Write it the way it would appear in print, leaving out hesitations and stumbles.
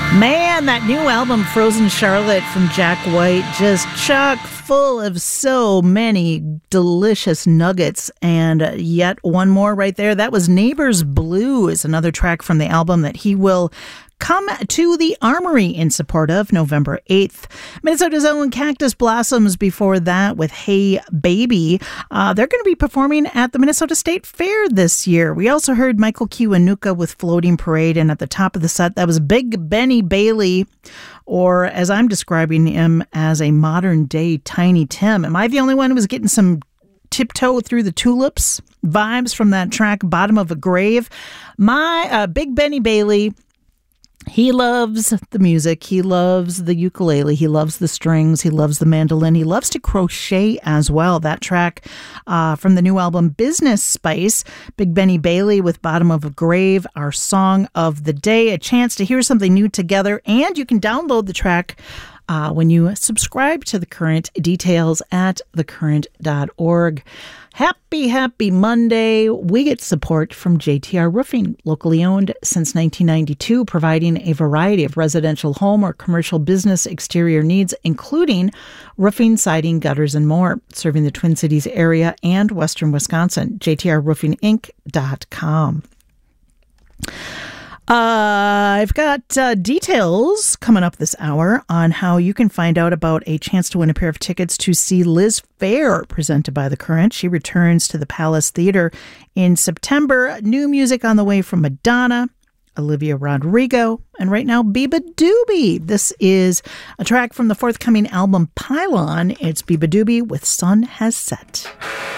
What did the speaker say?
Man, that new album, Frozen Charlotte from Jack White, just chock full of so many delicious nuggets. And yet one more right there. That was Neighbors Blue, is another track from the album that he will come to the Armory in support of November 8th. Minnesota's own Cactus Blossoms before that with Hey Baby. They're going to be performing at the Minnesota State Fair this year. We also heard Michael Kiwanuka with Floating Parade, and at the top of the set, that was Big Benny Bailey, or as I'm describing him, as a modern day Tiny Tim. Am I the only one who was getting some Tiptoe Through the Tulips vibes from that track, Bottom of a Grave? My Big Benny Bailey, he loves the music. He loves the ukulele. He loves the strings. He loves the mandolin. He loves to crochet as well. That track from the new album Business Spice, Big Benny Bailey with Bottom of a Grave, our song of the day. A chance to hear something new together. And you can download the track when you subscribe to The Current. Details at thecurrent.org. Happy Monday. We get support from JTR Roofing, locally owned since 1992, providing a variety of residential home or commercial business exterior needs, including roofing, siding, gutters, and more, serving the Twin Cities area and western Wisconsin. JTRRoofinginc.com. I've got details coming up this hour on how you can find out about a chance to win a pair of tickets to see Liz Phair, presented by The Current. She returns to the Palace Theater in September. New music on the way from Madonna, Olivia Rodrigo, and right now, Biba Doobie. This is a track from the forthcoming album Pylon. It's Biba Doobie with Sun Has Set.